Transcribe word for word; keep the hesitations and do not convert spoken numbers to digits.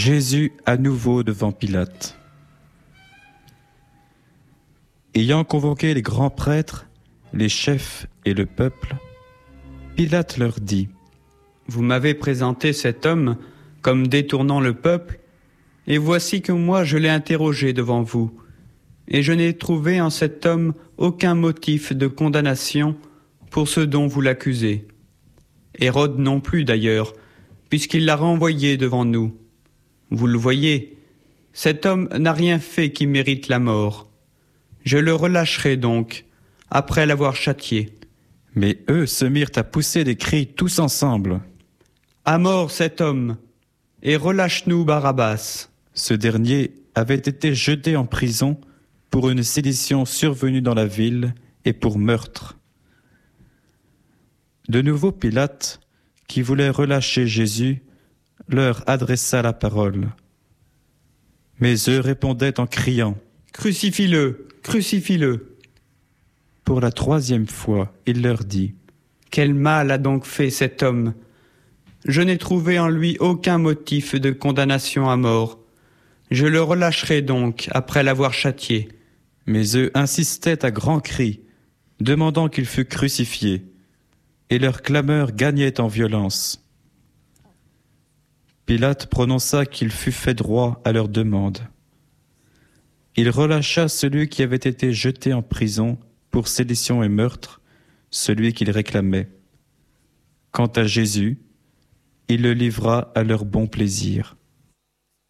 Jésus à nouveau devant Pilate. Ayant convoqué les grands prêtres, les chefs et le peuple, Pilate leur dit : « Vous m'avez présenté cet homme comme détournant le peuple, et voici que moi je l'ai interrogé devant vous, et je n'ai trouvé en cet homme aucun motif de condamnation pour ce dont vous l'accusez. Hérode non plus d'ailleurs, puisqu'il l'a renvoyé devant nous. Vous le voyez, cet homme n'a rien fait qui mérite la mort. Je le relâcherai donc, après l'avoir châtié. » Mais eux se mirent à pousser des cris tous ensemble. « À mort cet homme, et relâche-nous Barabbas. » Ce dernier avait été jeté en prison pour une sédition survenue dans la ville et pour meurtre. De nouveau Pilate, qui voulait relâcher Jésus, leur adressa la parole. Mais eux répondaient en criant : « Crucifie-le, crucifie-le !» Pour la troisième fois, il leur dit : « Quel mal a donc fait cet homme ? Je n'ai trouvé en lui aucun motif de condamnation à mort. Je le relâcherai donc après l'avoir châtié. » Mais eux insistaient à grands cris, demandant qu'il fût crucifié, et leur clameur gagnait en violence. Pilate prononça qu'il fût fait droit à leur demande. Il relâcha celui qui avait été jeté en prison pour sédition et meurtre, celui qu'il réclamait. Quant à Jésus, il le livra à leur bon plaisir.